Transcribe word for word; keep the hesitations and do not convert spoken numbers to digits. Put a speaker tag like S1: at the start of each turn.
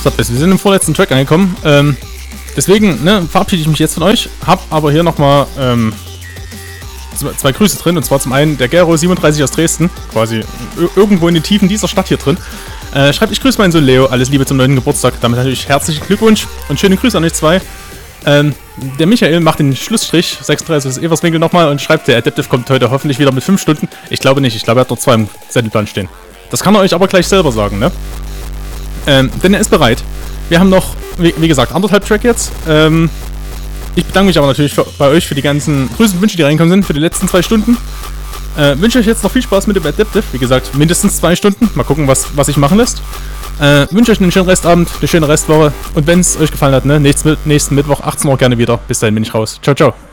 S1: Wir sind im vorletzten Track angekommen. Ähm, deswegen ne, verabschiede ich mich jetzt von euch. Hab aber hier nochmal ähm, zwei Grüße drin. Und zwar zum einen der Gero siebenunddreißig aus Dresden. Quasi irgendwo in den Tiefen dieser Stadt hier drin. Äh, schreibt, ich grüße meinen Sohn Leo. Alles Liebe zum neunten Geburtstag. Damit natürlich herzlichen Glückwunsch und schöne Grüße an euch zwei. Ähm, der Michael macht den Schlussstrich, sechsunddreißig ist Everswinkel nochmal und schreibt, der Adaptive kommt heute hoffentlich wieder mit fünf Stunden. Ich glaube nicht, ich glaube er hat noch zwei im Zettelplan stehen. Das kann er euch aber gleich selber sagen, ne? Ähm, denn er ist bereit. Wir haben noch, wie, wie gesagt, anderthalb Track jetzt. Ähm, ich bedanke mich aber natürlich für, bei euch für die ganzen Grüße und Wünsche, die reinkommen sind, für die letzten zwei Stunden. Äh, wünsche euch jetzt noch viel Spaß mit dem Adaptive. Wie gesagt, mindestens zwei Stunden. Mal gucken, was, was ich machen lässt. Äh, wünsche euch einen schönen Restabend, eine schöne Restwoche. Und wenn es euch gefallen hat, ne, nächsten, nächsten Mittwoch, achtzehn Uhr gerne wieder. Bis dahin bin ich raus. Ciao, ciao.